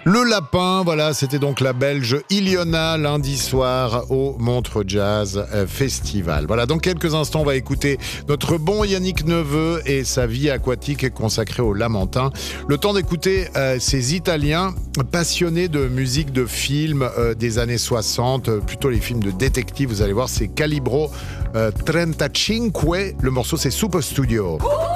Le lapin, voilà, c'était donc la Belge Iliona lundi soir au Montreux Jazz Festival. Voilà, dans quelques instants, on va écouter notre bon Yannick Neveu et sa vie aquatique consacrée au Lamentin. Le temps d'écouter ces Italiens passionnés de musique de films des années 60, plutôt les films de détectives. Vous allez voir, c'est Calibro 35. Le morceau, c'est Super Studio.